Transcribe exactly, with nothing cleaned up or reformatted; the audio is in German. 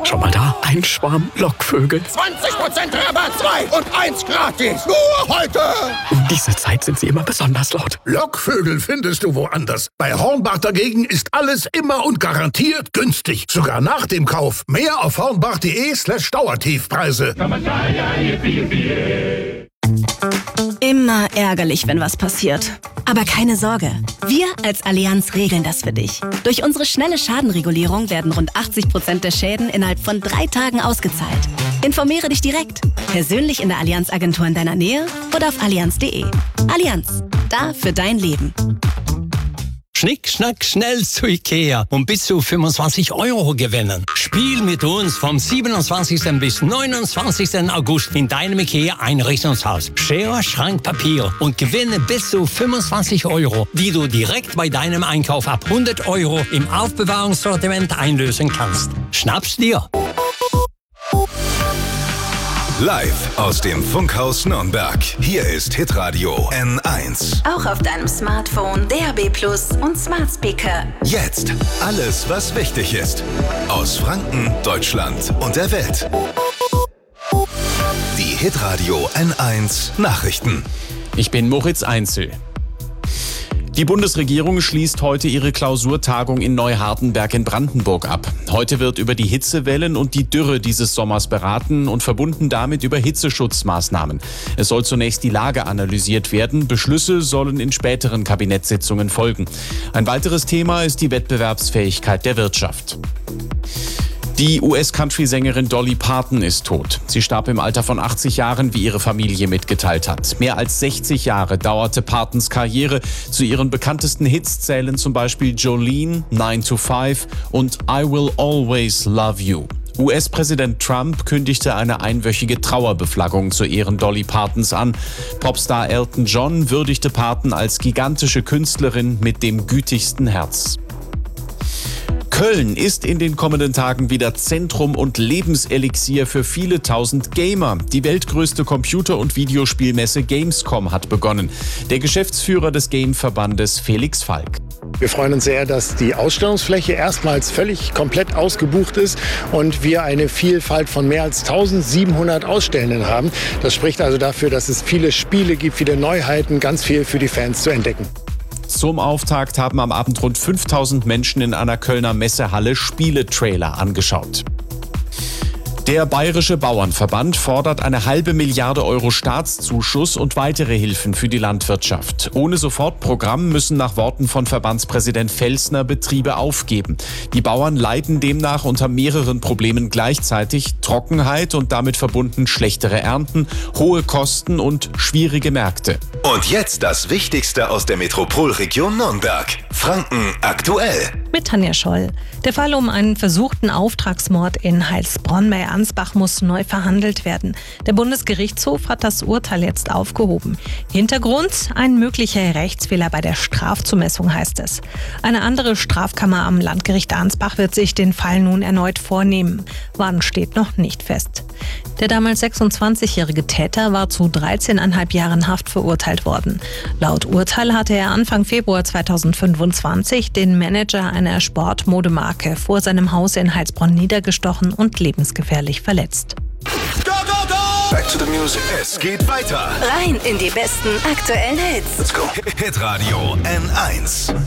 Schon mal da? Ein Schwarm Lockvögel. zwanzig Prozent Rabatt, zwei und eins gratis. Nur heute. Um diese Zeit sind sie immer besonders laut. Lockvögel findest du woanders. Bei Hornbach dagegen ist alles immer und garantiert günstig. Sogar nach dem Kauf. Mehr auf hornbach.de slash Dauertiefpreise. Immer ärgerlich, wenn was passiert. Aber keine Sorge, wir als Allianz regeln das für dich. Durch unsere schnelle Schadenregulierung werden rund achtzig Prozent der Schäden innerhalb von drei Tagen ausgezahlt. Informiere dich direkt, persönlich in der Allianz-Agentur in deiner Nähe oder auf allianz punkt de. Allianz, da für dein Leben. Schnick, schnack, schnell zu Ikea und bis zu fünfundzwanzig Euro gewinnen. Spiel mit uns vom siebenundzwanzigsten bis neunundzwanzigsten August in deinem Ikea-Einrichtungshaus. Schere, Schrank, Papier und gewinne bis zu fünfundzwanzig Euro, die du direkt bei deinem Einkauf ab hundert Euro im Aufbewahrungssortiment einlösen kannst. Schnapp's dir! Live aus dem Funkhaus Nürnberg. Hier ist Hitradio N eins. Auch auf deinem Smartphone, D A B Plus und Smart Speaker. Jetzt alles, was wichtig ist. Aus Franken, Deutschland und der Welt. Die Hitradio N eins Nachrichten. Ich bin Moritz Einzel. Die Bundesregierung schließt heute ihre Klausurtagung in Neuhardenberg in Brandenburg ab. Heute wird über die Hitzewellen und die Dürre dieses Sommers beraten und verbunden damit über Hitzeschutzmaßnahmen. Es soll zunächst die Lage analysiert werden. Beschlüsse sollen in späteren Kabinettssitzungen folgen. Ein weiteres Thema ist die Wettbewerbsfähigkeit der Wirtschaft. Die U S-Country-Sängerin Dolly Parton ist tot. Sie starb im Alter von achtzig Jahren, wie ihre Familie mitgeteilt hat. Mehr als sechzig Jahre dauerte Partons Karriere. Zu ihren bekanntesten Hits zählen zum Beispiel Jolene, nine to five und I Will Always Love You. U S-Präsident Trump kündigte eine einwöchige Trauerbeflaggung zu Ehren Dolly Partons an. Popstar Elton John würdigte Parton als gigantische Künstlerin mit dem gütigsten Herz. Köln ist in den kommenden Tagen wieder Zentrum und Lebenselixier für viele tausend Gamer. Die weltgrößte Computer- und Videospielmesse Gamescom hat begonnen. Der Geschäftsführer des Game-Verbandes Felix Falk. Wir freuen uns sehr, dass die Ausstellungsfläche erstmals völlig komplett ausgebucht ist und wir eine Vielfalt von mehr als eintausendsiebenhundert Ausstellenden haben. Das spricht also dafür, dass es viele Spiele gibt, viele Neuheiten, ganz viel für die Fans zu entdecken. Zum Auftakt haben am Abend rund fünftausend Menschen in einer Kölner Messehalle Spieletrailer angeschaut. Der Bayerische Bauernverband fordert eine halbe Milliarde Euro Staatszuschuss und weitere Hilfen für die Landwirtschaft. Ohne Sofortprogramm müssen nach Worten von Verbandspräsident Felsner Betriebe aufgeben. Die Bauern leiden demnach unter mehreren Problemen gleichzeitig: Trockenheit und damit verbunden schlechtere Ernten, hohe Kosten und schwierige Märkte. Und jetzt das Wichtigste aus der Metropolregion Nürnberg. Franken aktuell. Mit Tanja Scholl. Der Fall um einen versuchten Auftragsmord in Heilsbronn bei Ansbach muss neu verhandelt werden. Der Bundesgerichtshof hat das Urteil jetzt aufgehoben. Hintergrund: ein möglicher Rechtsfehler bei der Strafzumessung, heißt es. Eine andere Strafkammer am Landgericht Ansbach wird sich den Fall nun erneut vornehmen. Wann steht noch nicht fest. Der damals sechsundzwanzigjährige Täter war zu dreizehneinhalb Jahren Haft verurteilt worden. Laut Urteil hatte er Anfang Februar zweitausendfünfundzwanzig den Manager einer Sportmodemarke vor seinem Haus in Heilsbronn niedergestochen und lebensgefährlich verletzt. Go, go, go! Back to the music. Es geht weiter. Rein in die besten aktuellen Hits. Let's go. Hitradio N eins.